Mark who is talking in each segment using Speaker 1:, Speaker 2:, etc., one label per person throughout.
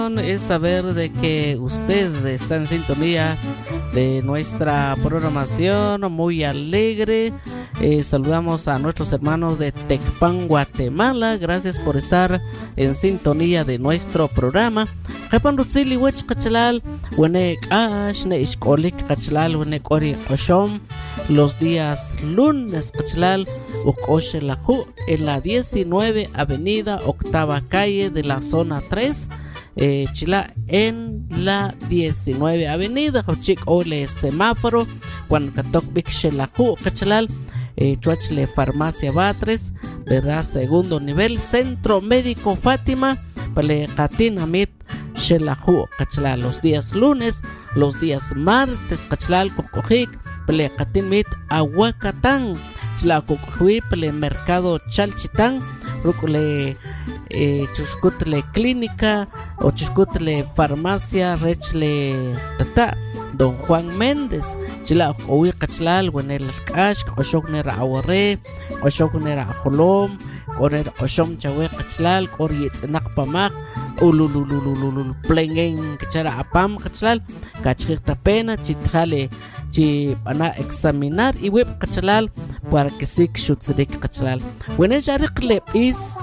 Speaker 1: Es saber de que usted está en sintonía de nuestra programación muy alegre. Saludamos a nuestros hermanos de Tecpan, Guatemala. Gracias por estar en sintonía de nuestro programa. Japan Rutzili Wech Kachalal, Wenek Ash, Neishkolik Kachalal, Wenek Ori Oshom. Los días lunes Kachalal, Ukoshe Lahu, en la 19 Avenida, octava calle de la zona 3. Chila en la 19 Avenida, Hochik Ole semáforo, cuando Katok Bik Shelahu Kachalal. Chuachle Farmacia Batres, ¿verdad? Segundo nivel, Centro Médico Fátima, Pale Katin Amit Shelahu Kachalal. Los días lunes, los días martes, Kachalal Kokojik, Pale Katin Mit Aguacatán, Chila Kokohui, Pale Mercado Chalchitán, Rukule Chuscutle Clínica, o Chuscutle Farmacia, Rechle Tata, Don Juan Méndez. Chila Owi Kachalal, Wenel Cash, Oshokner Aware, Oshokner Aholom, Corner Oshom Chawe Kachalal, Corriets Nakpamak, Ulululululul, Plengen Kachara Apam Kachalal, Kachirta Pena, Chitjale, Chipana examinar y web Kachalal, para que sig Shutzik Kachalal. Wenesh Arikle is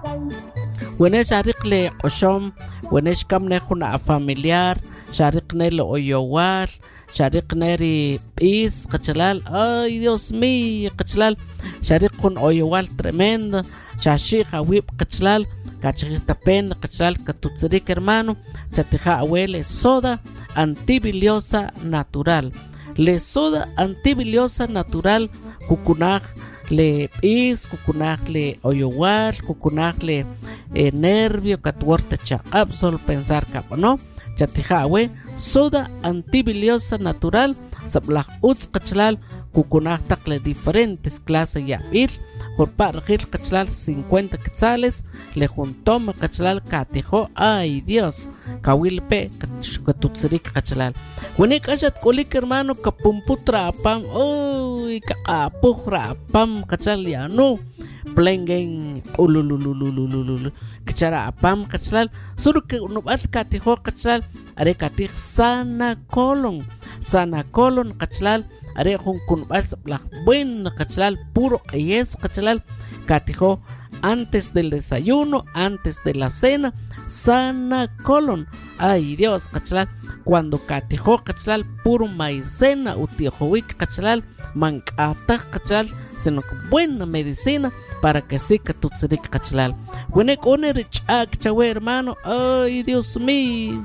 Speaker 1: Wenesh Arikle Oshom, Wenesh Kamnehuna familiar, Shariknel Oyowar. Sharik Neri Is Kachalal, ay Dios mío, Kachalal, Sharik con Oyowal tremenda, Shashik Awip Kachalal, Kachita Pen, Kachalal, Katutzerik hermano, Chatija Abuele, soda antibiliosa natural, le soda antibiliosa natural, Kukunaj le Is, Kukunaj le Oyowal, Kukunaj le nervio, Katuorte Chakapsol, pensar capo, ¿no? Chatija Awe, soda antibiliosa natural, sablah uts Kachalal, Kukunaj takle diferentes clases ya ir, por pargil Kachalal 50 quetzales, le juntó Kachalal Katijo, ay Dios, Kawilpe, Katutzerik Kachalal. Wenek Ashat Kolik hermano, Kapumputra Apam, uy, Kapujra Apam, Kachalal ya no. Plengen ululululululul Kachara Apam Kachalal Suru que Nubat Katijo Kachalal Are Katij Sana Colon Kachalal Are Junkun Bas Blah Buen Kachalal Puro Yes Kachalal Katijo antes del desayuno, antes de la cena, Sana Colon. Ay Dios Kachalal cuando Katijo Kachalal puro maicena Utijowic Kachalal Mancata Kachalal sino buena medicina para que sí que tu tzirik Kachalal. Wenek one richak chawe hermano, ay Dios mío,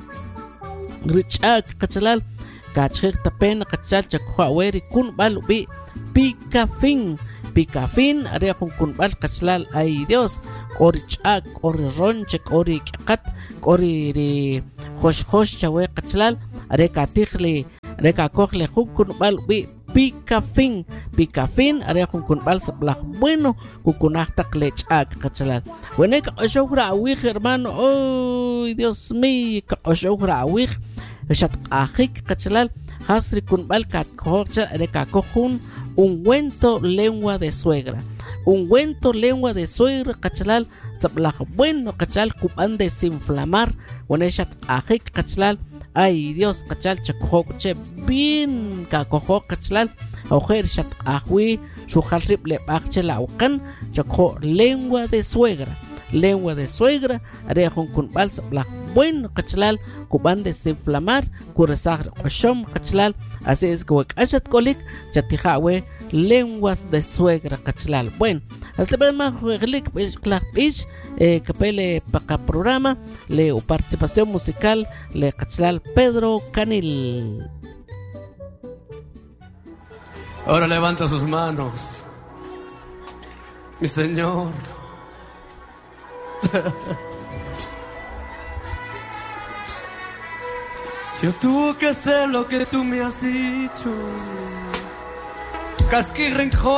Speaker 1: richak Kachalal, kachik tapena Kachalal chakhuaweri kun balubi Picafin, are kun bal Kachalal, ay Dios, ori chak, ori ronchek, ori kakat, ori hosh chawe Kachalal, are katijli, are kakojle kun balubi Picafin, are kun bal sablah bueno, kukunahtak lechak Kachalal. Wenek oshokra awich hermano, oh Dios mío, oshokra awich, shat ajik Kachalal, hasri kun bal katkocha, are kakojun, ungüento lengua de suegra. Ungüento lengua de suegra Kachalal, sablah bueno Kachalal, kupan desinflamar, weneshat ajik Kachalal. Ay Dios Kachalal chakojoche bien kakojo Kachalal ojer shat ajwi shujalrip le achela ukan chako lengua de suegra are kun bals bla bueno Kachalal kuban desinflamar kuresar oshom Kachalal. Así es que ashat kolik chatijawe lenguas de suegra Kachalal. Bueno, al tema jueglik clapish capele para programa le participación musical le Kachalal Pedro Canil.
Speaker 2: Ahora levanta sus manos, mi Señor. Yo tuve que hacer lo que tú me has dicho. Casquirrenjo